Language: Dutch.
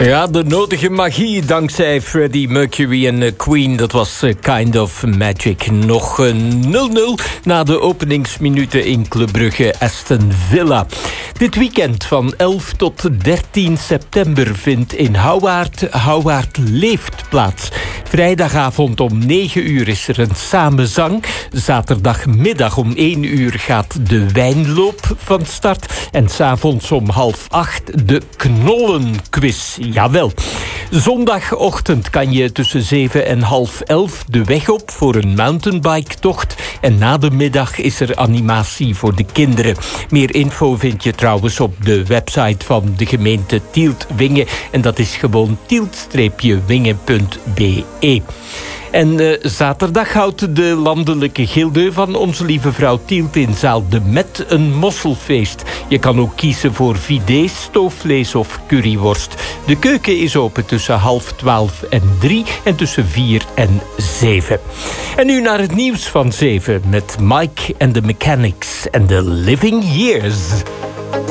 Ja, de nodige magie dankzij Freddie Mercury en Queen. Dat was Kind of Magic. Nog 0-0 na de openingsminuten in Club Brugge Aston Villa. Dit weekend van 11 tot 13 september vindt in Houwaard Leeft plaats. Vrijdagavond om 9 uur is er een samenzang. Zaterdagmiddag om 1 uur gaat de wijnloop van start. En 's avonds om 7:30 de knollenquiz. Jawel. Zondagochtend kan je tussen 7 en 10:30 de weg op voor een mountainbike-tocht. En na de middag is er animatie voor de kinderen. Meer info vind je trouwens op de website van de gemeente Tielt-Wingen. En dat is gewoon tielt-wingen.be. En zaterdag houdt de landelijke gilde van Onze Lieve Vrouw Tielt in Zaal de Met een mosselfeest. Je kan ook kiezen voor fidee, stoofvlees of curryworst. De keuken is open tussen 11:30 en 3 en tussen 4 en 7. En nu naar het nieuws van 7 met Mike and the Mechanics and the Living Years.